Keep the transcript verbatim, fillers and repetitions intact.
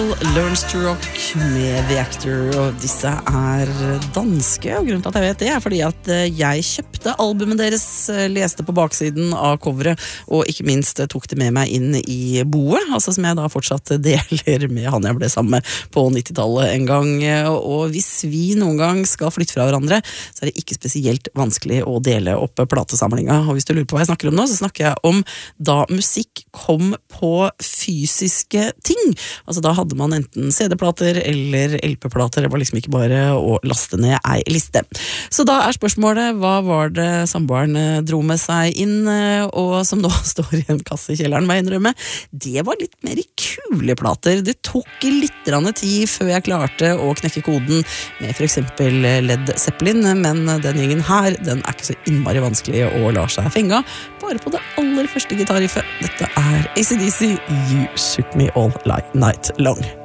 Learns to Rock med The Actor, og disse er danske, og grunnen til at jeg vet det er fordi at jeg kjøpte albumet deres, leste på baksiden av coveret, og ikke minst tok det med meg inn i boet, altså som jeg da fortsatt deler med han jeg ble sammen med på nittitallet en gang, og hvis vi noen gang skal flytte fra hverandre, så er det ikke spesielt vanskelig å dele opp platesamlinga, og hvis du lurer på hva jeg snakker om nå, så snakker jeg om da musikk kom på fysiske ting, altså da hadde man enten C D-plater eller L P-plater, det var liksom ikke bare å laste ned ei liste. Så da er spørsmålet, hva var det samboeren dro med seg inn, og som nå står i en kasse i kjelleren, må jeg innrømme? Det var litt mer kule plater. Det tok litt tid før jeg klarte å knekke koden med for eksempel Led Zeppelin, men den gjengen her, den er ikke så innmari vanskelig å la seg fenge, bare på det aller første gitarriffet. Dette er A C D C, You Shook Me All Night Long.